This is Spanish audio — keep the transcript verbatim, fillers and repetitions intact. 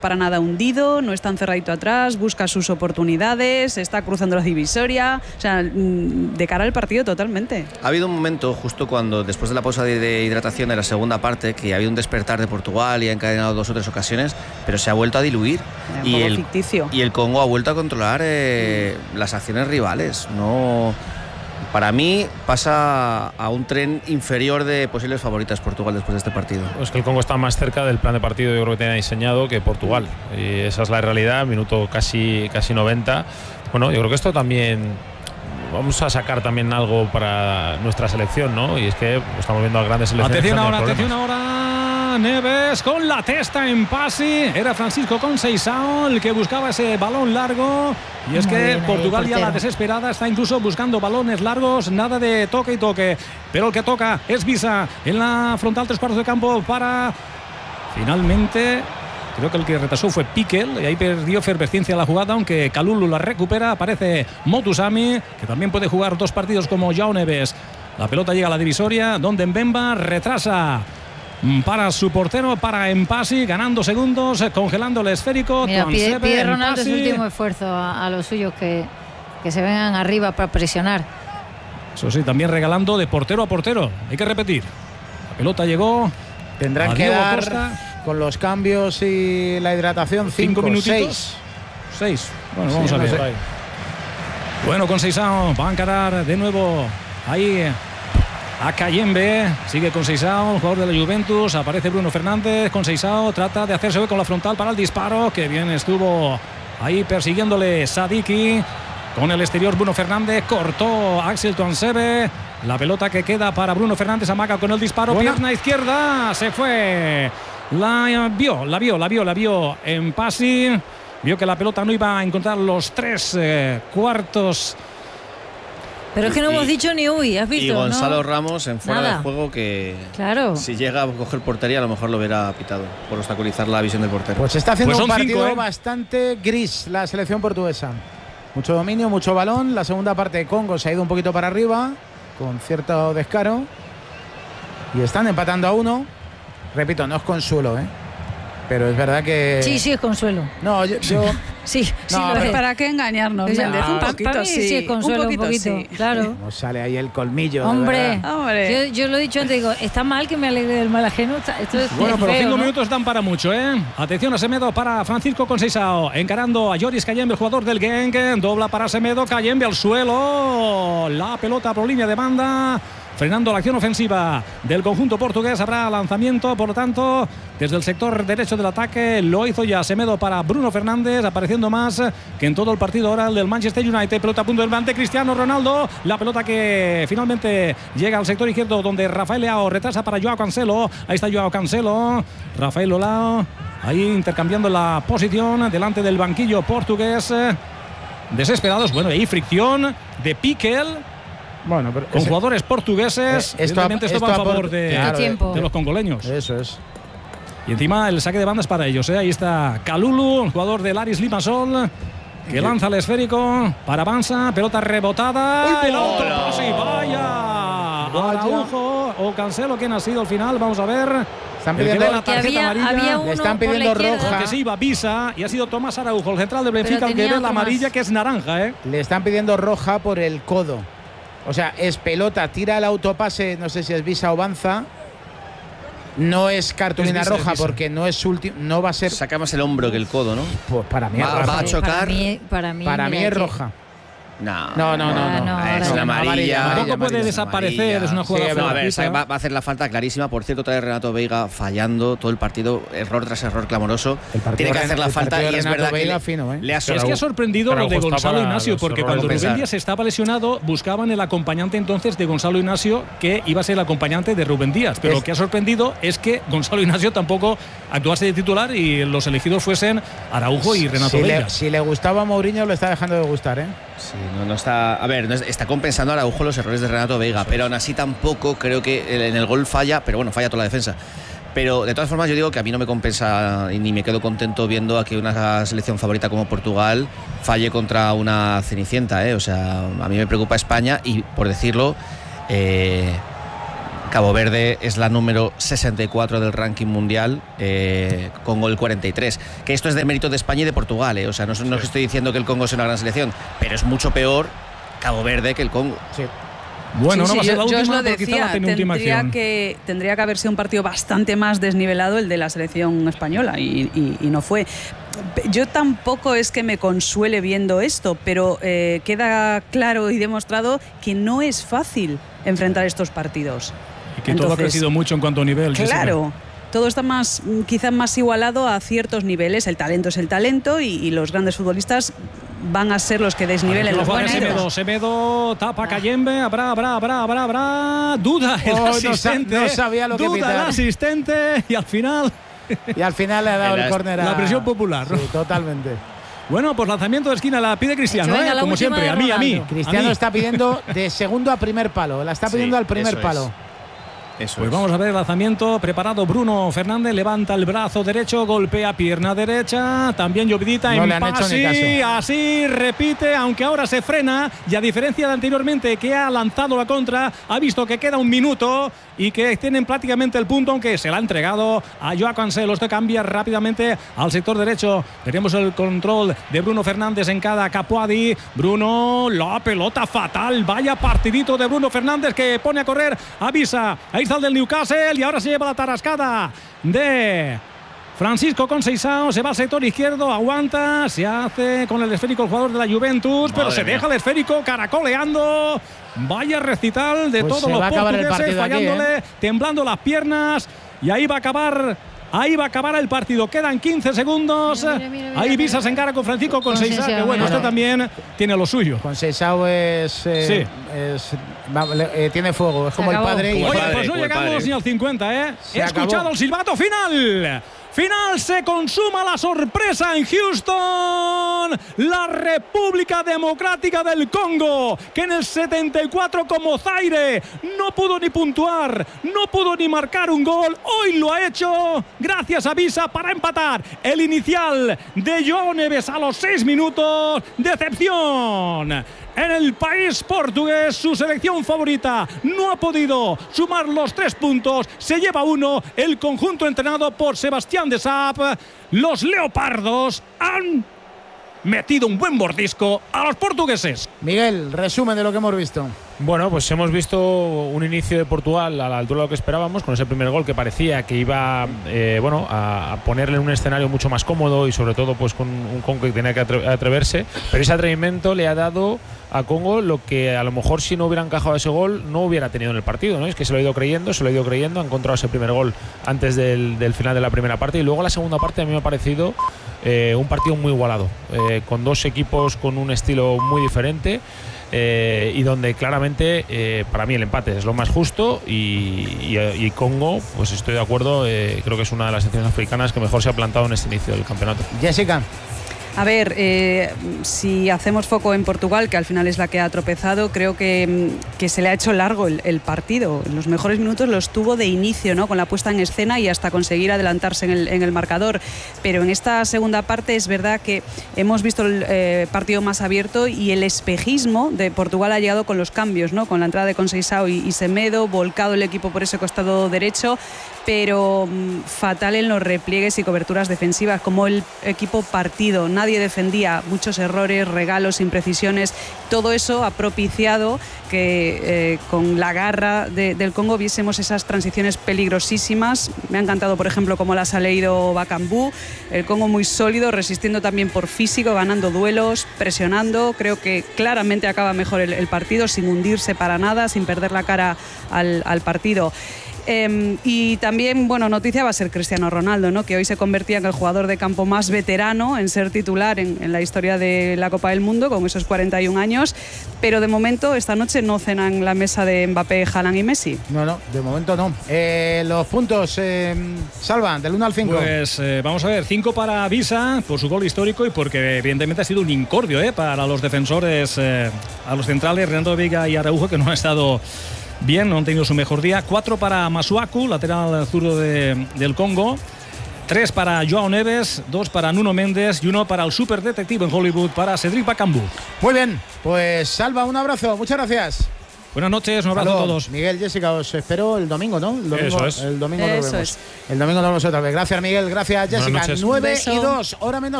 para nada hundido, no está encerradito atrás, busca sus oportunidades, está cruzando la divisoria, o sea, de cara al partido totalmente. Ha habido un momento justo cuando, después de la pausa de, de hidratación de la segunda parte, que ha habido un despertar de Portugal y ha encadenado dos o tres ocasiones, pero se ha vuelto a diluir. Y el, ficticio. y el Congo ha vuelto a controlar eh, las acciones rivales. No... Para mí pasa a un tren inferior de posibles favoritas Portugal después de este partido. Es que el Congo está más cerca del plan de partido, yo creo que tenía diseñado, que Portugal. Y esa es la realidad, minuto casi, casi noventa. Bueno, yo creo que esto también... Vamos a sacar también algo para nuestra selección, ¿no? Y es que estamos viendo a grandes selecciones. Atención ahora, atención ahora. Neves con la testa en pase. Era Francisco Conceição el que buscaba ese balón largo. Y es que Portugal ya la desesperada está incluso buscando balones largos. Nada de toque y toque. Pero el que toca es Visa en la frontal, tres cuartos de campo para... Finalmente... Creo que el que retrasó fue Piquel y ahí perdió efervescencia la jugada, aunque Kalulu la recupera. Aparece Motusami, que también puede jugar dos partidos como João Neves. La pelota llega a la divisoria, donde Mbemba retrasa para su portero, para Empasi, ganando segundos, congelando el esférico. Mira, pide, pide Ronaldo su último esfuerzo a, a los suyos que, que se vengan arriba para presionar. Eso sí, también regalando de portero a portero. Hay que repetir. La pelota llegó. Tendrán que dar... Costa. Con los cambios y la hidratación, cinco, cinco minutitos. Seis. Seis. Bueno, vamos sí, a ver. No sé. Bueno, Conceição va a encarar de nuevo ahí a Kayembe. Sigue Conceição, jugador de la Juventus. Aparece Bruno Fernández. Conceição trata de hacerse con la frontal para el disparo. Que bien estuvo ahí persiguiéndole Sadiki. Con el exterior Bruno Fernández. Cortó Axel Tuansebe. La pelota que queda para Bruno Fernández. Amaga con el disparo. Buena. Pierna izquierda. Se fue. La vio, la vio, la vio, la vio en Pasi. Vio que la pelota no iba a encontrar los tres eh, cuartos. Pero es que no y, hemos dicho ni uy, ¿has visto? Y Gonzalo ¿no? Ramos en fuera Nada. de juego que claro. Si llega a coger portería a lo mejor lo verá pitado por obstaculizar la visión del portero. Pues está haciendo pues un partido cinco, ¿eh? bastante gris la selección portuguesa. Mucho dominio, mucho balón. La segunda parte de Congo se ha ido un poquito para arriba con cierto descaro. Y están empatando a uno. Repito, no es consuelo, ¿eh? Pero es verdad que... Sí, sí, es consuelo. No, yo... yo... sí, sí, no, lo es. ¿Para qué engañarnos? O sea, Méndez? ah, un poquito, para mí sí. sí es consuelo, un poquito, un poquito sí. Claro. Como sale ahí el colmillo. Hombre, Hombre. Yo, yo lo he dicho antes, digo, está mal que me alegre del mal ajeno. Esto es bueno, pero feo, cinco ¿no? minutos dan para mucho, ¿eh? Atención a Semedo para Francisco Conceição. Encarando a Joris Kayembe, el jugador del Genk. Dobla para Semedo, Kayembe al suelo. La pelota por línea de banda. Frenando la acción ofensiva del conjunto portugués. Habrá lanzamiento, por lo tanto, desde el sector derecho del ataque. Lo hizo ya Semedo para Bruno Fernández, apareciendo más que en todo el partido ahora el del Manchester United. Pelota a punto del delante, Cristiano Ronaldo. La pelota que finalmente llega al sector izquierdo, donde Rafael Leao retrasa para Joao Cancelo. Ahí está Joao Cancelo. Rafael Leao ahí intercambiando la posición delante del banquillo portugués. Desesperados. Bueno, ahí fricción de Piquel. Bueno, pero con ese, jugadores portugueses, eh, esto, esto, esto va a favor de, claro, de, de los congoleños. Eso es. Y encima el saque de banda es para ellos, ¿eh? Ahí está Kalulu, jugador del Aris Limassol, que sí. lanza el esférico para Banza, pelota rebotada. ¡Uy, el auto, sí, vaya. Araujo o Cancelo, ¿quién ha sido al final? Vamos a ver. Están pidiendo la tarjeta había, amarilla. Había uno le están pidiendo roja. Que se iba Visa y ha sido Tomás Araujo, el central de Benfica, el que ve la amarilla, que es naranja, ¿eh? Le están pidiendo roja por el codo. O sea, es pelota, tira el autopase, no sé si es Visa o Banza. No es cartulina es visa, roja es porque no es último, no va a ser. Saca más el hombro que el codo, ¿no? Pues para mí va, es roja. Va a chocar. Para mí, para mí, para mí es roja. No, no, no, no, no, no. Es una amarilla. Tampoco puede desaparecer, amarilla. Es una jugada. Sí, no, a ver, va, va a hacer la falta clarísima. Por cierto, otra vez Renato Veiga fallando todo el partido, error tras error clamoroso. Tiene que hacer la falta y es verdad que le, fino, ¿eh? le ha pero es que ha sorprendido lo de Gonzalo Ignacio, porque cuando Rubén Díaz estaba lesionado, buscaban el acompañante entonces de Gonzalo Ignacio, que iba a ser el acompañante de Rubén Díaz. Pero es, lo que ha sorprendido es que Gonzalo Ignacio tampoco actuase de titular y los elegidos fuesen Araujo y Renato si Veiga. Le, si le gustaba a Mourinho, lo está dejando de gustar, ¿eh? Sí, no, no está. A ver, no es, está compensando a Araujo los errores de Renato Veiga, pero aún así tampoco creo que en el gol falla, pero bueno, falla toda la defensa. Pero de todas formas yo digo que a mí no me compensa y ni me quedo contento viendo a que una selección favorita como Portugal falle contra una cenicienta, ¿eh? O sea, a mí me preocupa España y, por decirlo, eh, Cabo Verde es la número sesenta y cuatro del ranking mundial, eh, Congo el cuarenta y tres. Que esto es de mérito de España y de Portugal, eh. O sea, no, no es que estoy diciendo que el Congo sea una gran selección, pero es mucho peor Cabo Verde que el Congo. Sí. Bueno, sí, no sí, va a ser yo, la yo os última, lo pero quizá la decía, penúltima tendría acción. que, tendría que haber sido un partido bastante más desnivelado el de la selección española y, y, y no fue. Yo tampoco es que me consuele viendo esto, pero eh, queda claro y demostrado que no es fácil enfrentar estos partidos. Y que Entonces, todo ha crecido mucho en cuanto a nivel. Claro. Jessica. Todo está más, quizás más igualado a ciertos niveles. El talento es el talento y, y los grandes futbolistas van a ser los que desnivelen los buenos. Semedo, Semedo, tapa Cayembe, habrá, habrá, habrá, habrá, habrá. Duda el Oh, no asistente. sa- no sabía lo que Duda pitar. el asistente y al final Y al final le ha dado el, El- córner a... la presión popular, ¿no? Sí, totalmente. Bueno, pues lanzamiento de esquina la pide Cristiano, Venga, ¿eh? la Como última siempre, de a mí, a mí. Ronaldo. Cristiano a mí. está pidiendo de segundo a primer palo. La está pidiendo Sí, al primer eso es. palo. Eso Pues es. vamos a ver el lanzamiento preparado. Bruno Fernández levanta el brazo derecho, golpea pierna derecha. También Llovidita No en le han hecho ni pase. caso. Así repite, aunque ahora se frena. Y a diferencia de anteriormente, que ha lanzado la contra, ha visto que queda un minuto y que tienen prácticamente el punto, aunque se la ha entregado a Joao Cancelo. Este cambia rápidamente al sector derecho. Tenemos el control de Bruno Fernández en cada Capuadi. Bruno, la pelota fatal. Vaya partidito de Bruno Fernández que pone a correr. Avisa. Ahí está el del Newcastle y ahora se lleva la tarascada de Francisco Conceição. Se va al sector izquierdo, aguanta, se hace con el esférico el jugador de la Juventus, Madre pero se mía. deja el esférico caracoleando. Vaya recital de Pues todos se los va a acabar el portugueses, partido aquí, fallándole, ¿eh? temblando las piernas, y ahí va a acabar. Ahí va a acabar el partido. Quedan quince segundos. Mira, mira, mira, mira, ahí mira. Visa se encara con Francisco Conceição, Conceição, que bueno, mira. este también tiene lo suyo. Conceição es, eh, Sí. es- va- le- eh, tiene fuego, es Se como el acabó. padre. y- Como el Oye, padre, pues no como el llegamos padre. ni al cincuenta, ¿eh? Se He acabó. escuchado el silbato final. Final, se consuma la sorpresa en Houston. La República Democrática del Congo, que en el setenta y cuatro como Zaire no pudo ni puntuar, no pudo ni marcar un gol. Hoy lo ha hecho gracias a Visa para empatar. El inicial de João Neves a los seis minutos. Decepción en el país portugués, su selección favorita no ha podido sumar los tres puntos, se lleva uno el conjunto entrenado por Sebastián de Saab. Los leopardos han metido un buen mordisco a los portugueses. Miguel, resumen de lo que hemos visto. Bueno, pues hemos visto un inicio de Portugal a la altura de lo que esperábamos, con ese primer gol que parecía que iba eh, bueno, a, a ponerle en un escenario mucho más cómodo y sobre todo pues con un Congo que tenía que atre- atreverse, pero ese atrevimiento le ha dado a Congo lo que a lo mejor si no hubiera encajado ese gol no hubiera tenido en el partido, ¿no? Es que se lo ha ido creyendo, se lo ha ido creyendo, ha encontrado ese primer gol antes del, del final de la primera parte y luego la segunda parte a mí me ha parecido eh, un partido muy igualado, eh, con dos equipos con un estilo muy diferente. Eh, y donde claramente eh, para mí el empate es lo más justo y, y, y Congo, pues estoy de acuerdo, eh, creo que es una de las selecciones africanas que mejor se ha plantado en este inicio del campeonato. Jessica. A ver, eh, si hacemos foco en Portugal, que al final es la que ha tropezado, creo que, que se le ha hecho largo el, el partido. Los mejores minutos los tuvo de inicio, ¿no? Con la puesta en escena y hasta conseguir adelantarse en el, en el marcador. Pero en esta segunda parte es verdad que hemos visto el eh, partido más abierto y el espejismo de Portugal ha llegado con los cambios, ¿no? Con la entrada de Conceição y, y Semedo, volcado el equipo por ese costado derecho, pero mmm, fatal en los repliegues y coberturas defensivas, como el equipo partido. Nadie defendía, muchos errores, regalos, imprecisiones. Todo eso ha propiciado que eh, con la garra de, del Congo viésemos esas transiciones peligrosísimas. Me ha encantado, por ejemplo, cómo las ha leído Bakambu. El Congo muy sólido, resistiendo también por físico, ganando duelos, presionando. Creo que claramente acaba mejor el, el partido, sin hundirse para nada, sin perder la cara al, al partido. Eh, y también, bueno, noticia va a ser Cristiano Ronaldo, ¿no? Que hoy se convertía en el jugador de campo más veterano en ser titular en, en la historia de la Copa del Mundo, con esos cuarenta y un años, pero de momento esta noche no cenan la mesa de Mbappé, Haaland y Messi. No, no, de momento no. Eh, los puntos, eh, Salva, del uno al cinco. Pues eh, vamos a ver, cinco para Visa por su gol histórico y porque evidentemente ha sido un incordio eh, para los defensores, eh, a los centrales, Renato Veiga y Araujo, que no han estado bien, no han tenido su mejor día. Cuatro para Masuaku, lateral zurdo de, del Congo. Tres para Joao Neves, dos para Nuno Méndez y uno para el superdetective en Hollywood, para Cédric Bakambu. Muy bien, pues Salva, un abrazo, muchas gracias. Buenas noches, un abrazo Saludos. a todos. Miguel, Jessica, os espero el domingo, ¿no? El domingo, Eso es. El domingo nos Eso vemos. es. El domingo nos vemos otra vez. Gracias, Miguel. Gracias, Jessica. noches. nueve Un beso. y dos, hora menos.